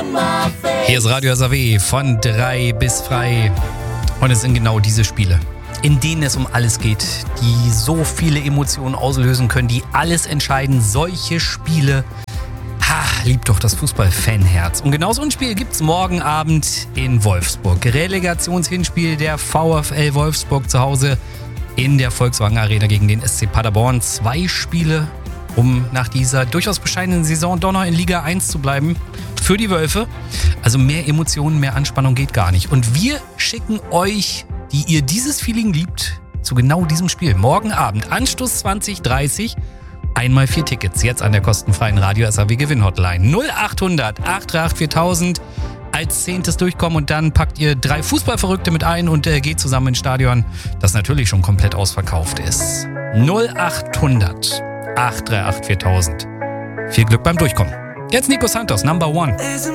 Hier ist Radio SAW von 3 bis frei. Und es sind genau diese Spiele, in denen es um alles geht, die so viele Emotionen auslösen können, die alles entscheiden. Solche Spiele, liebt doch das Fußball-Fanherz. Und genau so ein Spiel gibt's morgen Abend in Wolfsburg. Relegationshinspiel der VfL Wolfsburg zu Hause in der Volkswagen Arena gegen den SC Paderborn. 2 Spiele, um nach dieser durchaus bescheidenen Saison doch noch in Liga 1 zu bleiben. Für die Wölfe. Also mehr Emotionen, mehr Anspannung geht gar nicht. Und wir schicken euch, die ihr dieses Feeling liebt, zu genau diesem Spiel. Morgen Abend, Anstoß 20:30, einmal 4 Tickets. Jetzt an der kostenfreien Radio SAW Gewinn-Hotline. 0800 838 4000 als 10. Durchkommen und dann packt ihr 3 Fußballverrückte mit ein und geht zusammen ins Stadion, das natürlich schon komplett ausverkauft ist. 0800 838 4000. Viel Glück beim Durchkommen. Jetzt Nico Santos, Number One.